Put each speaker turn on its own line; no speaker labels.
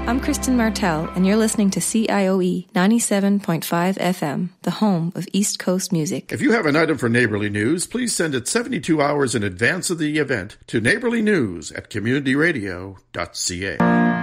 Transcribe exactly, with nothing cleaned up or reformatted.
I'm Kristen Martell, and you're listening to C I O E ninety-seven point five F M, the home of East Coast music.
If you have an item for Neighborly News, please send it seventy-two hours in advance of the event to neighborly news at community radio dot c a.